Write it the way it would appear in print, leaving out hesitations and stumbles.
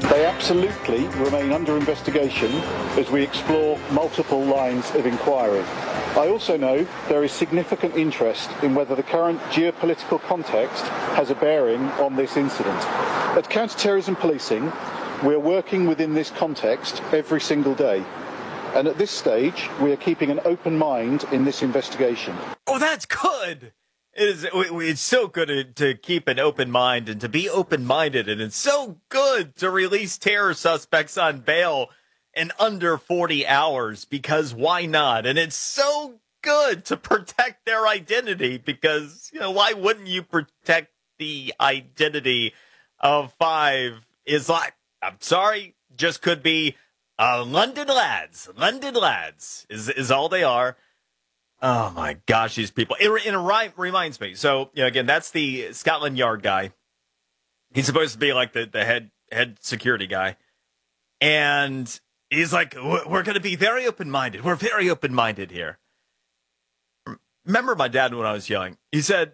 They absolutely remain under investigation as we explore multiple lines of inquiry. I also know there is significant interest in whether the current geopolitical context has a bearing on this incident. At Counter-Terrorism Policing, we are working within this context every single day. And at this stage, we are keeping an open mind in this investigation. Oh, that's good. It's so good to keep an open mind and to be open-minded. And it's so good to release terror suspects on bail in under 40 hours, because why not? And it's so good to protect their identity, because, why wouldn't you protect the identity of five I'm sorry, just could be London lads. London lads is all they are. Oh my gosh, these people. It reminds me. So, again, that's the Scotland Yard guy. He's supposed to be like the head security guy. And he's like, we're going to be very open-minded. We're very open-minded here. Remember my dad when I was young? He said,